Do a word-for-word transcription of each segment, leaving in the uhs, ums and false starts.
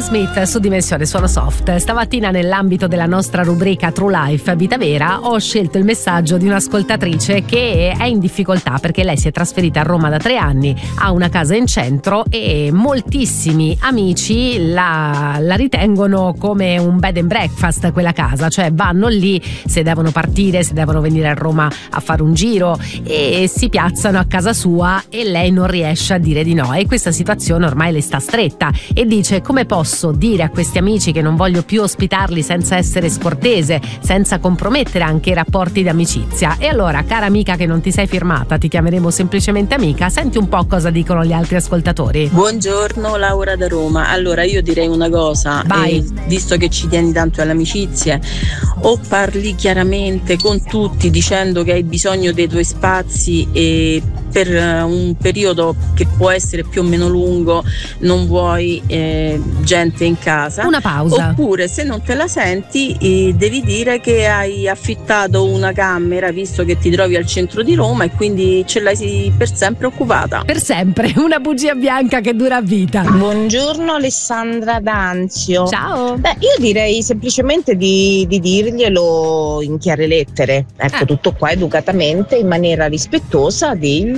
Smith su Dimensione Suono Soft. Stamattina, nell'ambito della nostra rubrica True Life Vita Vera, ho scelto il messaggio di un'ascoltatrice che è in difficoltà perché lei si è trasferita a Roma da tre anni, ha una casa in centro e moltissimi amici la, la ritengono come un bed and breakfast quella casa, cioè vanno lì se devono partire, se devono venire a Roma a fare un giro e si piazzano a casa sua e lei non riesce a dire di no, e questa situazione ormai le sta stretta e dice: come posso dire a questi amici che non voglio più ospitarli senza essere scortese, senza compromettere anche i rapporti di amicizia? E allora, cara amica che non ti sei firmata, ti chiameremo semplicemente amica, senti un po' cosa dicono gli altri ascoltatori. Buongiorno, Laura da Roma. Allora io direi una cosa, eh, visto che ci tieni tanto alle amicizie, o parli chiaramente con tutti dicendo che hai bisogno dei tuoi spazi e per un periodo che può essere più o meno lungo non vuoi eh, gente in casa, una pausa, oppure se non te la senti eh, devi dire che hai affittato una camera visto che ti trovi al centro di Roma e quindi ce l'hai per sempre occupata. Per sempre, una bugia bianca che dura a vita. Buongiorno Alessandra D'Anzio. Ciao. Beh, io direi semplicemente di, di dirglielo in chiare lettere, ecco, eh. tutto qua educatamente, in maniera rispettosa, digli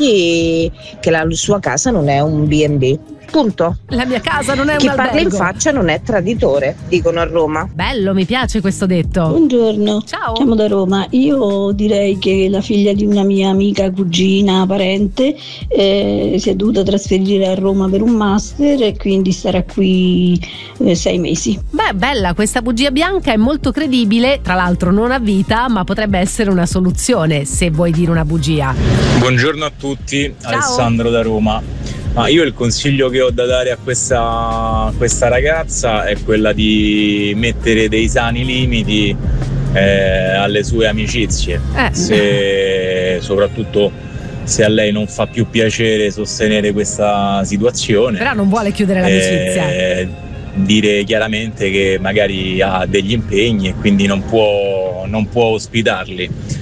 che la sua casa non è un B and B. Punto. La mia casa non è Chi un albergo. parla in faccia non è traditore, dicono a Roma. Bello, mi piace questo detto. Buongiorno. Ciao. Chiamo da Roma. Io direi che la figlia di una mia amica, cugina, parente eh, si è dovuta trasferire a Roma per un master e quindi starà qui eh, sei mesi. Beh, bella, questa bugia bianca è molto credibile, tra l'altro non a vita, ma potrebbe essere una soluzione se vuoi dire una bugia. Buongiorno a tutti. Ciao. Alessandro da Roma. Ma io il consiglio che ho da dare a questa, questa ragazza è quella di mettere dei sani limiti eh, alle sue amicizie, eh. se, soprattutto se a lei non fa più piacere sostenere questa situazione. Però non vuole chiudere l'amicizia. Eh, dire chiaramente che magari ha degli impegni e quindi non può, non può ospitarli.